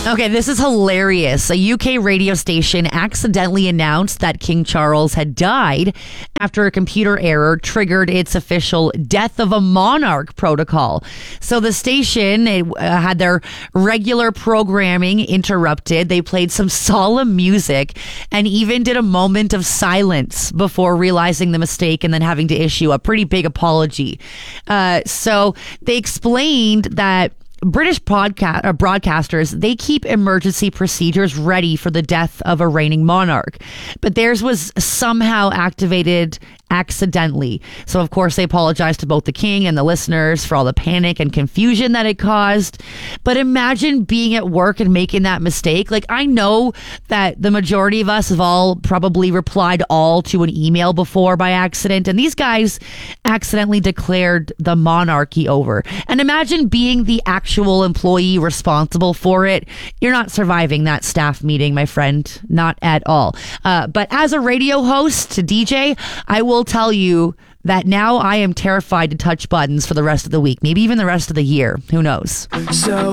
Okay, this is hilarious. A UK radio station accidentally announced that King Charles had died after a computer error triggered its official death of a monarch protocol. So the station had their regular programming interrupted. They played some solemn music and even did a moment of silence before realizing the mistake and then having to issue a pretty big apology. So they explained that British broadcasters, they keep emergency procedures ready for the death of a reigning monarch, but theirs was somehow activated accidentally. So, of course, they apologized to both the king and the listeners for all the panic and confusion that it caused. But imagine being at work and making that mistake. Like, I know that the majority of us have all probably replied all to an email before by accident, and these guys accidentally declared the monarchy over. And imagine being the actual employee responsible for it. You're not surviving that staff meeting, my friend. Not at all. But as a radio host, DJ, I will tell you that now I am terrified to touch buttons for the rest of the week, maybe even the rest of the year. Who knows? So